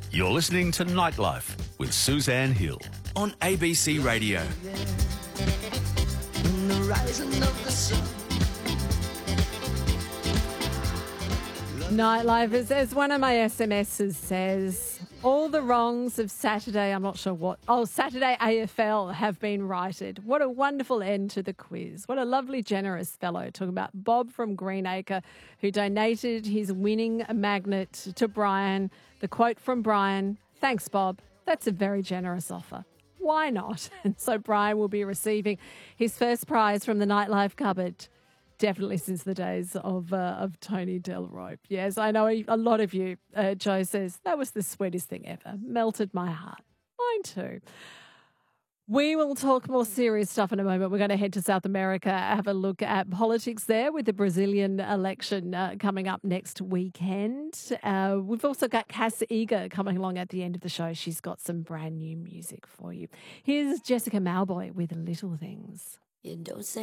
You're listening to Nightlife with Suzanne Hill on ABC Radio. Nightlife is, as one of my SMSs says, all the wrongs of Saturday, I'm not sure what, Saturday AFL have been righted. What a wonderful end to the quiz. What a lovely, generous fellow. Talking about Bob from Greenacre, who donated his winning magnet to Brian. The quote from Brian, "Thanks, Bob. That's a very generous offer. Why not?" And so Brian will be receiving his first prize from the Nightlife cupboard. Definitely since the days of Tony Delrope. Yes, I know a lot of you, Joe says, that was the sweetest thing ever. Melted my heart. Mine too. We will talk more serious stuff in a moment. We're going to head to South America, have a look at politics there with the Brazilian election coming up next weekend. We've also got Cass Eager coming along at the end of the show. She's got some brand new music for you. Here's Jessica Mauboy with Little Things. You don't say